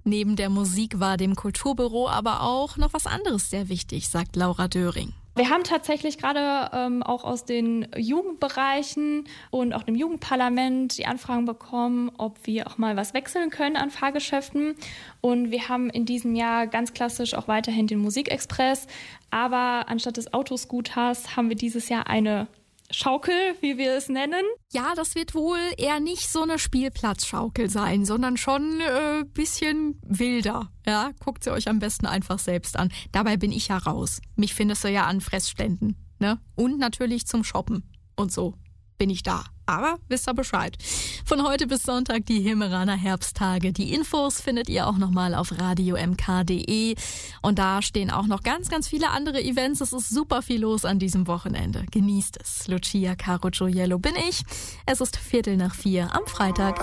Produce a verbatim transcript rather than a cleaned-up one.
Neben der Musik war dem Kulturbüro aber auch noch was anderes sehr wichtig, sagt Laura Döring. Wir haben tatsächlich gerade ähm, auch aus den Jugendbereichen und auch dem Jugendparlament die Anfragen bekommen, ob wir auch mal was wechseln können an Fahrgeschäften. Und wir haben in diesem Jahr ganz klassisch auch weiterhin den Musikexpress. Aber anstatt des Autoscooters haben wir dieses Jahr eine Schaukel, wie wir es nennen. Ja, das wird wohl eher nicht so eine Spielplatzschaukel sein, sondern schon ein äh, bisschen wilder. Ja, guckt sie euch am besten einfach selbst an. Dabei bin ich ja raus. Mich findest du ja an Fressständen, ne? Und natürlich zum Shoppen und so bin ich da. Aber wisst ihr Bescheid. Von heute bis Sonntag die Himeraner Herbsttage. Die Infos findet ihr auch nochmal auf radio m k punkt d e. Und da stehen auch noch ganz, ganz viele andere Events. Es ist super viel los an diesem Wochenende. Genießt es. Lucia Caro Gioiello bin ich. Es ist Viertel nach vier am Freitag.